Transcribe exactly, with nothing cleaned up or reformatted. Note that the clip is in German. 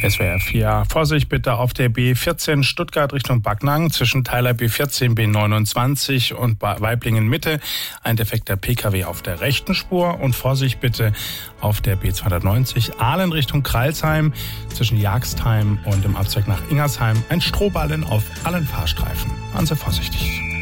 S W R vier. Vorsicht bitte auf der B vierzehn Stuttgart Richtung Backnang zwischen Teiler B vierzehn, B neunundzwanzig und Waiblingen Mitte. Ein defekter P K W auf der rechten Spur. Und Vorsicht bitte auf der B zweihundertneunzig Ahlen Richtung Kreilsheim zwischen Jagstheim und im Abzweig nach Ingersheim. Ein Strohballen auf allen Fahrstreifen. Fahren Sie vorsichtig.